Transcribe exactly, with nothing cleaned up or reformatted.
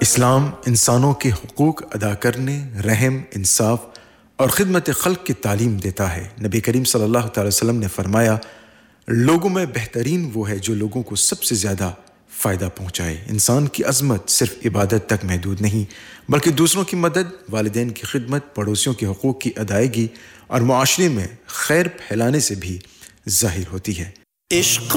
इस्लाम इंसानों के हुकूक अदा करने, रहम, इंसाफ और खिदमत खल्क की तालीम देता है। नबी करीम सल्लल्लाहु अलैहि वसल्लम ने फरमाया, लोगों में बेहतरीन वो है जो लोगों को सबसे ज़्यादा फ़ायदा पहुँचाए। इंसान की अज़मत सिर्फ इबादत तक महदूद नहीं, बल्कि दूसरों की मदद, वालिदैन की खिदमत, पड़ोसियों के हुकूक की अदायगी और मुआशरे में खैर फैलाने से भी ज़ाहिर होती है। इश्क़